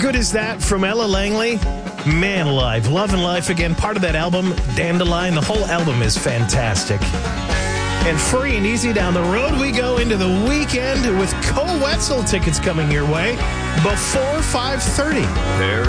good is that from Ella Langley? Man alive, Love and Life again, part of that album, Dandelion. The whole album is fantastic. And free and easy down the road we go into the weekend with Cole Wetzel tickets coming your way before 5:30.